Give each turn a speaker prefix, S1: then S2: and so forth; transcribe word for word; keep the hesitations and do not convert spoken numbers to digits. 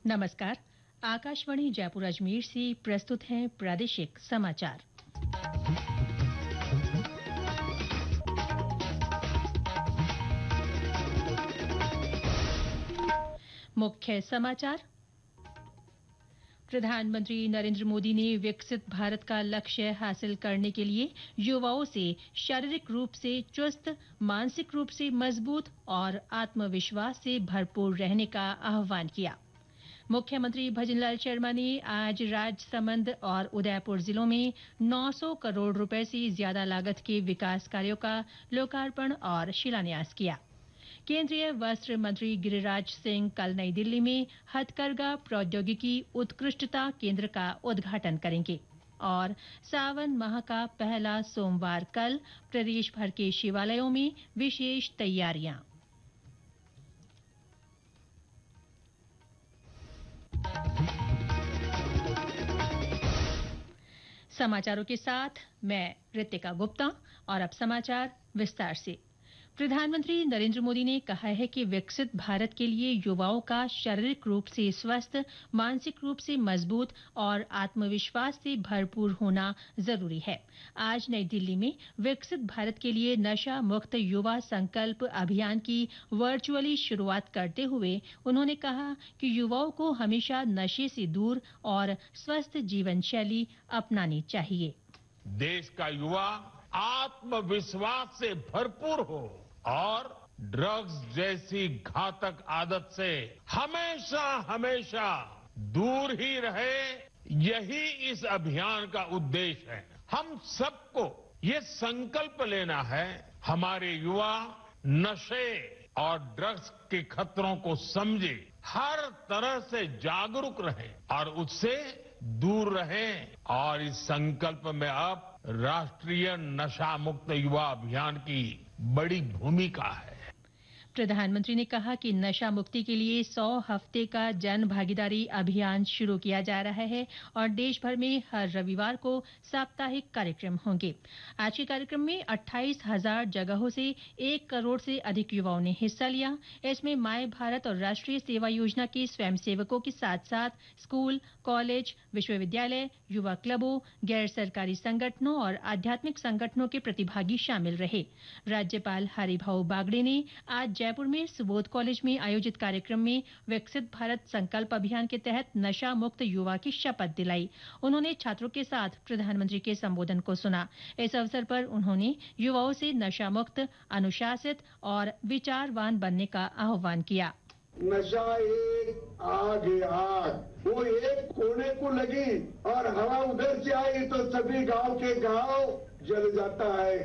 S1: नमस्कार। आकाशवाणी जयपुर अजमेर से प्रस्तुत हैं प्रादेशिक समाचार। मुख्य समाचार। प्रधानमंत्री नरेंद्र मोदी ने विकसित भारत का लक्ष्य हासिल करने के लिए युवाओं से शारीरिक रूप से चुस्त, मानसिक रूप से मजबूत और आत्मविश्वास से भरपूर रहने का आह्वान किया। मुख्यमंत्री भजनलाल शर्मा ने आज राजसमंद और उदयपुर जिलों में नौ सौ करोड़ रुपए से ज्यादा लागत के विकास कार्यों का लोकार्पण और शिलान्यास किया। केंद्रीय वस्त्र मंत्री गिरिराज सिंह कल नई दिल्ली में हथकरघा प्रौद्योगिकी उत्कृष्टता केंद्र का उद्घाटन करेंगे। और सावन माह का पहला सोमवार कल, प्रदेश भर के शिवालयों में विशेष तैयारियां। समाचारों के साथ मैं रितिका गुप्ता। और अब समाचार विस्तार से। प्रधानमंत्री नरेंद्र मोदी ने कहा है कि विकसित भारत के लिए युवाओं का शारीरिक रूप से स्वस्थ, मानसिक रूप से मजबूत और आत्मविश्वास से भरपूर होना जरूरी है। आज नई दिल्ली में विकसित भारत के लिए नशा मुक्त युवा संकल्प अभियान की वर्चुअली शुरुआत करते हुए उन्होंने कहा कि युवाओं को हमेशा नशे से दूर और स्वस्थ जीवन शैली अपनानी चाहिए।
S2: देश का युवा आत्मविश्वास से भरपूर हो और ड्रग्स जैसी घातक आदत से हमेशा हमेशा दूर ही रहे, यही इस अभियान का उद्देश्य है। हम सबको ये संकल्प लेना है, हमारे युवा नशे और ड्रग्स के खतरों को समझे, हर तरह से जागरूक रहे और उससे दूर रहें। और इस संकल्प में अब राष्ट्रीय नशा मुक्त युवा अभियान की बड़ी भूमिका है।
S1: प्रधानमंत्री ने कहा कि नशा मुक्ति के लिए सौ हफ्ते का जन भागीदारी अभियान शुरू किया जा रहा है और देश भर में हर रविवार को साप्ताहिक कार्यक्रम होंगे। आज के कार्यक्रम में अट्ठाईस हजार जगहों से एक करोड़ से अधिक युवाओं ने हिस्सा लिया। इसमें माय भारत और राष्ट्रीय सेवा योजना के स्वयंसेवकों के साथ साथ स्कूल, कॉलेज, विश्वविद्यालय, युवा क्लबों, गैर सरकारी संगठनों और आध्यात्मिक संगठनों के प्रतिभागी शामिल रहे। राज्यपाल हरिभाऊ बागड़े ने आज जयपुर में सुबोध कॉलेज में आयोजित कार्यक्रम में विकसित भारत संकल्प अभियान के तहत नशा मुक्त युवा की शपथ दिलाई। उन्होंने छात्रों के साथ प्रधानमंत्री के संबोधन को सुना। इस अवसर पर उन्होंने युवाओं से नशा मुक्त, अनुशासित और विचारवान बनने का आह्वान किया।
S3: नशा एक आग है, आग वो एक कोने को लगी और हवा उधर से आई तो सभी गांव के गांव जल जाता है।